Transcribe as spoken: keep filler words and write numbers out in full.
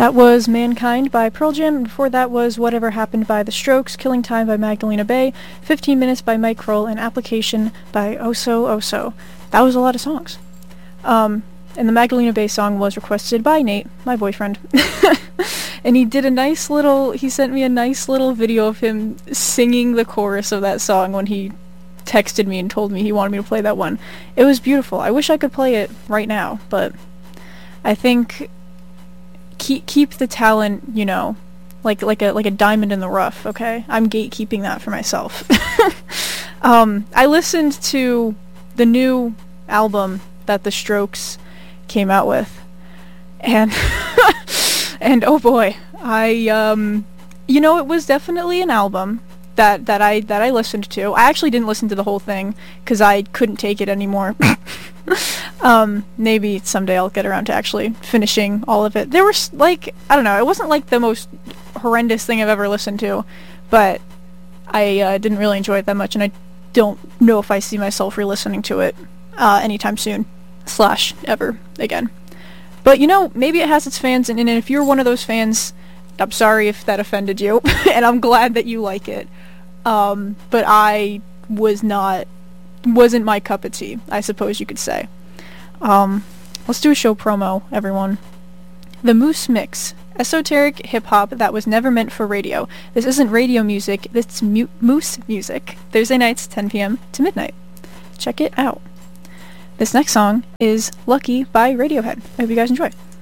That was Mankind by Pearl Jam, and before that was Whatever Happened by The Strokes, Killing Time by Magdalena Bay, fifteen Minutes by Mike Kroll, and Application by Oso Oso. That was a lot of songs. Um, and the Magdalena Bay song was requested by Nate, my boyfriend. And he did a nice little, he sent me a nice little video of him singing the chorus of that song when he texted me and told me he wanted me to play that one. It was beautiful. I wish I could play it right now, but I think keep keep the talent, you know, like like a like a diamond in the rough, okay? I'm gatekeeping that for myself. um, I listened to the new album that The Strokes came out with, and and oh boy, I um, you know, it was definitely an album that that I that I listened to. I actually didn't listen to the whole thing because I couldn't take it anymore. um, maybe someday I'll get around to actually finishing all of it. There was like, I don't know, it wasn't like the most horrendous thing I've ever listened to, but I uh, didn't really enjoy it that much, and I don't know if I see myself re-listening to it uh, anytime soon, slash ever again. But you know, maybe it has its fans, and, and if you're one of those fans, I'm sorry if that offended you, and I'm glad that you like it. Um, but I was not, wasn't my cup of tea, I suppose you could say. Um, let's do a show promo, everyone. The Moose Mix. Esoteric hip-hop that was never meant for radio. This isn't radio music, this is mu- moose music. Thursday nights, ten p.m. to midnight. Check it out. This next song is Lucky by Radiohead. I hope you guys enjoy.